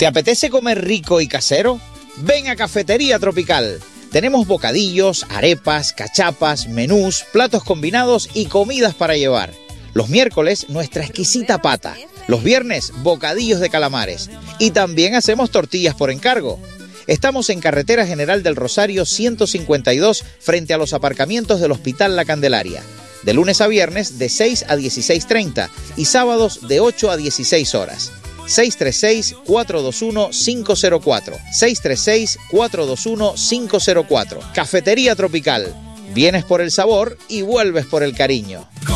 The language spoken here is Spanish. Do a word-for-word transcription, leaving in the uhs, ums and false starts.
¿Te apetece comer rico y casero? Ven a Cafetería Tropical. Tenemos bocadillos, arepas, cachapas, menús, platos combinados y comidas para llevar. Los miércoles, nuestra exquisita pata. Los viernes, bocadillos de calamares. Y también hacemos tortillas por encargo. Estamos en Carretera General del Rosario ciento cincuenta y dos, frente a los aparcamientos del Hospital La Candelaria. De lunes a viernes, de seis a dieciséis treinta y sábados de ocho a dieciséis horas. seis tres seis, cuatro dos uno, cinco cero cuatro. seis tres seis, cuatro dos uno, cinco cero cuatro. Cafetería Tropical. Vienes por el sabor y vuelves por el cariño.